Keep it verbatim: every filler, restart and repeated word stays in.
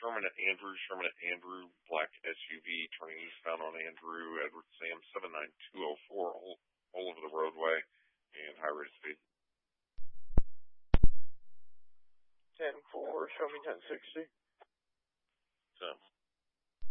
Sherman at Andrew, Sherman at Andrew, black S U V turning eastbound on Andrew, Edward Sam seven nine two oh four, all, all over the roadway, and high rate of speed. ten four, show me ten sixty. So.